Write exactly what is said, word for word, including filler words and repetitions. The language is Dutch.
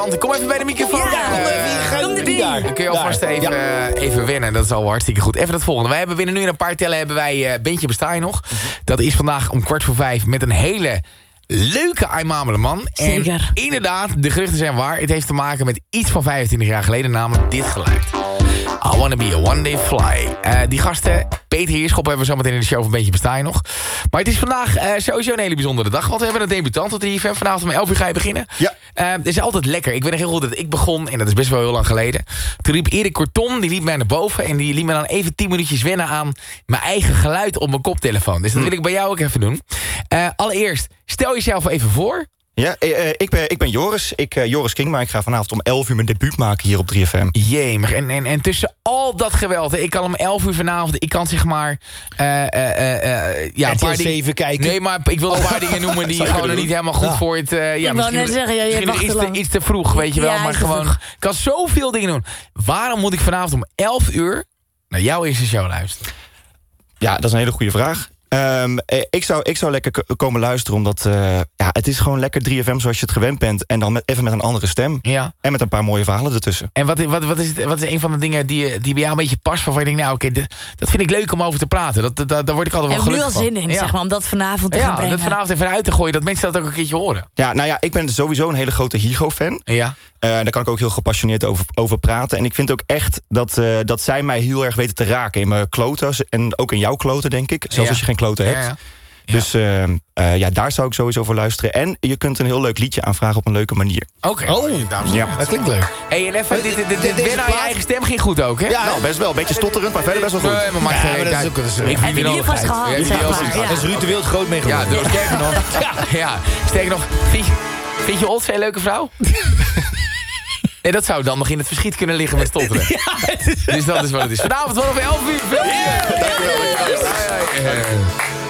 Kom even bij de microfoon. Ja, kom even, even, kom die daar. Dan kun je alvast even, ja. uh, even wennen. Dat is al hartstikke goed. Even het volgende. Wij hebben binnen nu in een paar tellen hebben wij uh, Beentje Besta je nog. Dat is vandaag om kwart voor vijf met een hele leuke Aimamele man. Zeker. En inderdaad, de geruchten zijn waar. Het heeft te maken met iets van vijfentwintig jaar geleden, namelijk dit geluid. I wanna be a one day fly. Uh, die gasten, Peter Heerschop hebben we zo meteen in de show van Beentje Besta je nog. Maar het is vandaag uh, sowieso een hele bijzondere dag. Want we hebben een debutant op drie F M. Vanavond om elf uur ga je beginnen. Ja. Uh, het is altijd lekker. Ik weet nog heel goed dat ik begon. En dat is best wel heel lang geleden. Toen riep Erik Korton, die liep mij naar boven. En die liet me dan even tien minuutjes wennen aan mijn eigen geluid op mijn koptelefoon. Dus dat wil ik bij jou ook even doen. Uh, allereerst, stel jezelf even voor. Ja, uh, ik, ben, ik ben Joris, ik, uh, Joris King, maar ik ga vanavond om elf uur mijn debuut maken hier op drie F M. Jemig, en, en, en tussen al dat geweld, hè, ik kan om elf uur vanavond, ik kan zeg maar... Uh, uh, uh, ja, een paar dingen kijken. Nee, maar ik wil een paar dingen noemen die gewoon er niet helemaal goed ja. voor het... Uh, ja, ik wou net zeggen, ja, je misschien iets te, iets te vroeg, weet je wel, ja, maar gewoon... Ik kan zoveel dingen doen. Waarom moet ik vanavond om elf uur naar jouw eerste show luisteren? Ja, dat is een hele goede vraag. Um, ik, zou, ik zou lekker k- komen luisteren, omdat uh, ja, het is gewoon lekker drie F M zoals je het gewend bent. En dan met, even met een andere stem. Ja. En met een paar mooie verhalen ertussen. En wat, wat, wat, is, het, wat is een van de dingen die, die bij jou een beetje past, waarvan je denkt, nou oké, okay, dat vind ik leuk om over te praten. Dat, dat, daar word ik altijd wel gelukkig van. En nu al zin in, ja. zeg maar, om dat vanavond te ja, gaan brengen. dat vanavond even uit te gooien, dat mensen dat ook een keertje horen. Ja, nou ja, ik ben sowieso een hele grote Higo-fan. Ja. Uh, daar kan ik ook heel gepassioneerd over, over praten. En ik vind ook echt dat, uh, dat zij mij heel erg weten te raken in mijn kloten. En ook in jouw kloten, denk ik. Zelfs ja. als je geen kloten hebt. Ja, ja. Ja. Dus uh, uh, ja, daar zou ik sowieso voor luisteren. En je kunt een heel leuk liedje aanvragen op een leuke manier. Oké, okay. Oh, dames en heren. Dat klinkt leuk. Hey, en even, dit, dit, dit, dit weer naar je eigen stem ging goed ook, hè? Ja, nou, best wel. Een beetje stotterend, maar verder best wel goed. Nee, maar, maar, ja, maar dat is ook... Dat is, ik heb je hier vast gehad, ja, zeg maar. Ja. Dat is Ruud de Wild groot mee geworden. Ja, sterker nog. ja, ja, sterker nog. Vind je, vind je Otse een leuke vrouw? Nee, dat zou dan nog in het verschiet kunnen liggen met stotteren. Ja, dus dat is wat het is. Vanavond vanaf elf uur. Veel